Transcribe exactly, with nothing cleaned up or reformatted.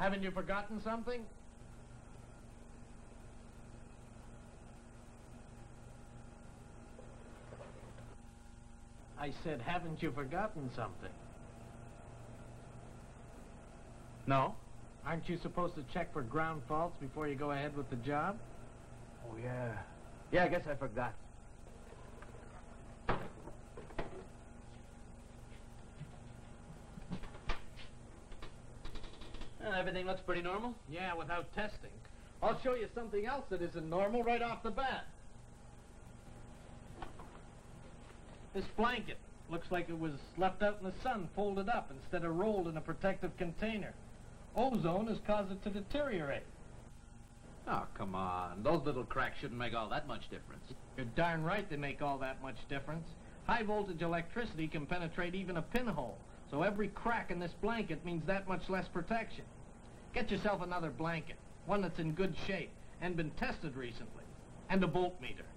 Haven't you forgotten something? I said, haven't you forgotten something? No. Aren't you supposed to check for ground faults before you go ahead with the job? Oh, yeah. Yeah, I guess I forgot. Uh, everything looks pretty normal? Yeah, without testing. I'll show you something else that isn't normal right off the bat. This blanket looks like it was left out in the sun, folded up, instead of rolled in a protective container. Ozone has caused it to deteriorate. Oh, come on. Those little cracks shouldn't make all that much difference. You're darn right they make all that much difference. High voltage electricity can penetrate even a pinhole, so every crack in this blanket means that much less protection. Get yourself another blanket, one that's in good shape and been tested recently, and a voltmeter.